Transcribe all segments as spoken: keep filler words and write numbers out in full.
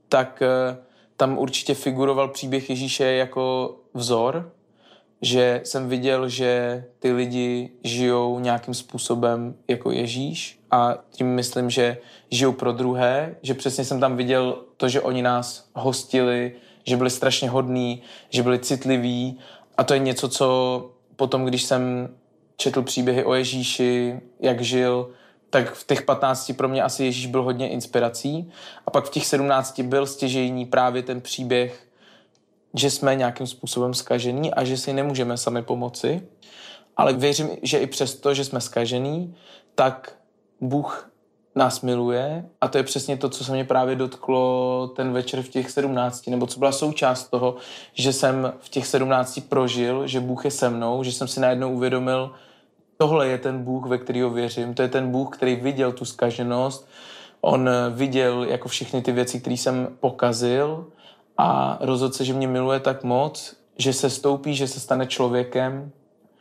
tak tam určitě figuroval příběh Ježíše jako vzor, že jsem viděl, že ty lidi žijou nějakým způsobem jako Ježíš a tím myslím, že žijou pro druhé, že přesně jsem tam viděl to, že oni nás hostili, že byli strašně hodní, že byli citliví a to je něco, co potom, když jsem četl příběhy o Ježíši, jak žil, tak v těch patnácti pro mě asi Ježíš byl hodně inspirací a pak v těch sedmnácti byl stěžejní právě ten příběh, že jsme nějakým způsobem zkažení a že si nemůžeme sami pomoci. Ale věřím, že i přesto, že jsme zkažení, tak Bůh nás miluje a to je přesně to, co se mě právě dotklo ten večer v těch sedmnácti, nebo co byla součást toho, že jsem v těch sedmnácti prožil, že Bůh je se mnou, že jsem si najednou uvědomil, tohle je ten Bůh, ve kterýho věřím, to je ten Bůh, který viděl tu zkaženost, on viděl jako všechny ty věci, které jsem pokazil a rozhodl se, že mě miluje tak moc, že se stoupí, že se stane člověkem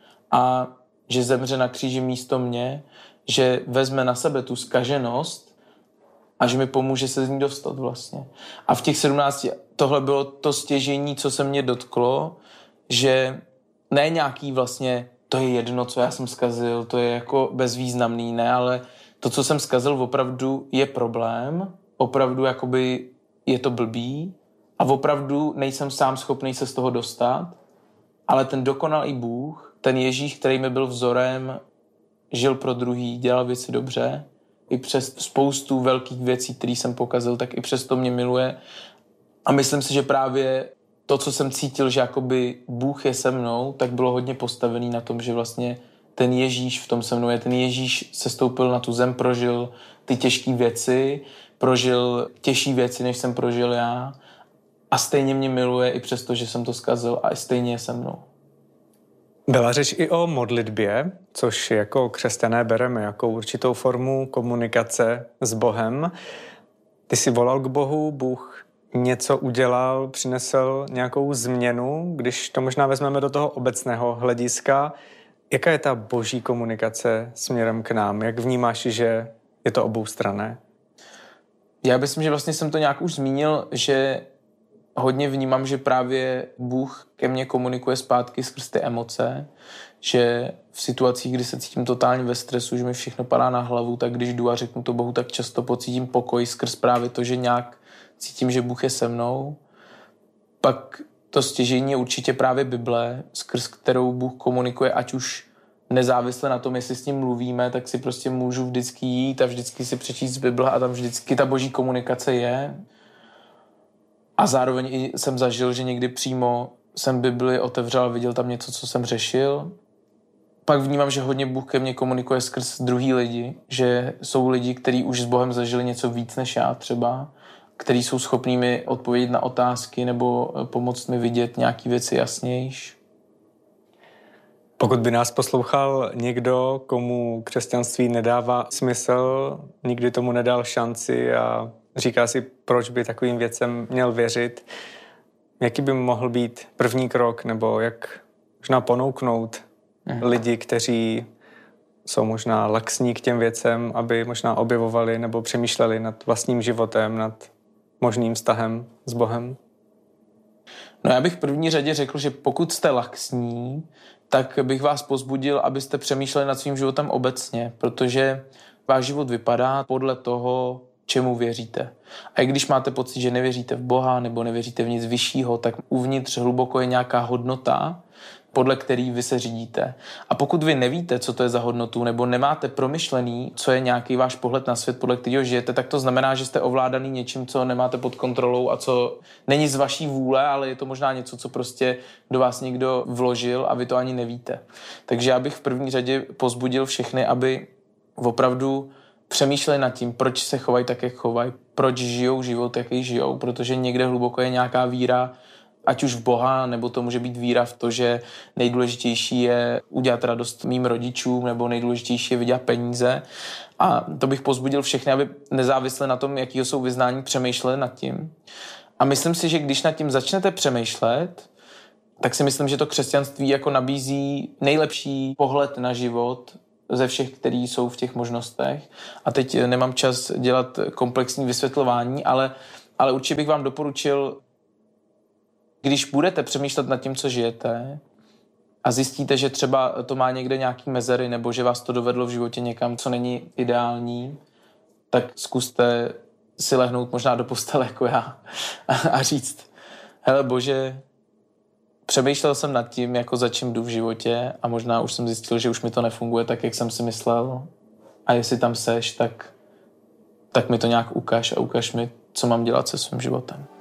a že zemře na kříži místo mě, že vezme na sebe tu zkaženost a že mi pomůže se z ní dostat vlastně. A v těch sedmnácti tohle bylo to stěžení, co se mě dotklo, že ne nějaký vlastně, to je jedno, co já jsem zkazil, to je jako bezvýznamný, ne, ale to, co jsem zkazil, opravdu je problém, opravdu jakoby je to blbý a opravdu nejsem sám schopný se z toho dostat, ale ten dokonalý Bůh, ten Ježíš, který mi byl vzorem, žil pro druhý, dělal věci dobře, i přes spoustu velkých věcí, které jsem pokazil, tak i přesto mě miluje. A myslím si, že právě to, co jsem cítil, že jakoby Bůh je se mnou, tak bylo hodně postavený na tom, že vlastně ten Ježíš v tom se mnou je. Ten Ježíš se stoupil na tu zem, prožil ty těžké věci, prožil těžší věci, než jsem prožil já. A stejně mě miluje i přesto, že jsem to zkazil a stejně je se mnou. Byla řeč i o modlitbě, což jako křesťané bereme jako určitou formu komunikace s Bohem. Ty jsi volal k Bohu, Bůh něco udělal, přinesl nějakou změnu, když to možná vezmeme do toho obecného hlediska. Jaká je ta boží komunikace směrem k nám? Jak vnímáš, že je to oboustranné? Já myslím, že vlastně jsem to nějak už zmínil, že hodně vnímám, že právě Bůh ke mně komunikuje zpátky skrz ty emoce, že v situacích, kdy se cítím totálně ve stresu, že mi všechno padá na hlavu, tak když jdu a řeknu to Bohu, tak často pocítím pokoj skrz právě to, že nějak cítím, že Bůh je se mnou. Pak to stěžejní je určitě právě Bible, skrz kterou Bůh komunikuje, ať už nezávisle na tom, jestli s ním mluvíme, tak si prostě můžu vždycky jít a vždycky si přečíst Bible a tam vždycky ta boží komunikace je. A zároveň i jsem zažil, že někdy přímo jsem Bibli otevřel a viděl tam něco, co jsem řešil. Pak vnímám, že hodně Bůh ke mně komunikuje skrz druhý lidi, že jsou lidi, kteří už s Bohem zažili něco víc než já třeba, kteří jsou schopní mi odpovědět na otázky nebo pomoct mi vidět nějaké věci jasnější. Pokud by nás poslouchal někdo, komu křesťanství nedává smysl, nikdy tomu nedal šanci a říká si, proč by takovým věcem měl věřit, jaký by mohl být první krok, nebo jak možná ponouknout mhm. lidi, kteří jsou možná laxní k těm věcem, aby možná objevovali nebo přemýšleli nad vlastním životem, nad možným vztahem s Bohem? No já bych v první řadě řekl, že pokud jste laxní, tak bych vás povzbudil, abyste přemýšleli nad svým životem obecně, protože váš život vypadá podle toho, čemu věříte. A i když máte pocit, že nevěříte v Boha nebo nevěříte v nic vyššího, tak uvnitř hluboko je nějaká hodnota, podle který vy se řídíte. A pokud vy nevíte, co to je za hodnotu, nebo nemáte promyšlený, co je nějaký váš pohled na svět, podle kterého žijete, tak to znamená, že jste ovládaný něčím, co nemáte pod kontrolou a co není z vaší vůle, ale je to možná něco, co prostě do vás někdo vložil a vy to ani nevíte. Takže já bych v první řadě povzbudil všechny, aby opravdu přemýšleli nad tím, proč se chovají tak, jak chovají, proč žijou život, jaký žijou, protože někde hluboko je nějaká víra, ať už v Boha, nebo to může být víra v to, že nejdůležitější je udělat radost mým rodičům, nebo nejdůležitější je vydělat peníze. A to bych povzbudil všechny, aby nezávisle na tom, jakýho jsou vyznání, přemýšleli nad tím. A myslím si, že když nad tím začnete přemýšlet, tak si myslím, že to křesťanství jako nabízí nejlepší pohled na život ze všech, který jsou v těch možnostech. A teď nemám čas dělat komplexní vysvětlování, ale ale určitě bych vám doporučil, když budete přemýšlet nad tím, co žijete a zjistíte, že třeba to má někde nějaký mezery nebo že vás to dovedlo v životě někam, co není ideální, tak zkuste si lehnout možná do postele jako já a říct, hele Bože, přemýšlel jsem nad tím, jako za čím jdu v životě a možná už jsem zjistil, že už mi to nefunguje tak, jak jsem si myslel. A jestli tam seš, tak, tak mi to nějak ukaž a ukaž mi, co mám dělat se svým životem.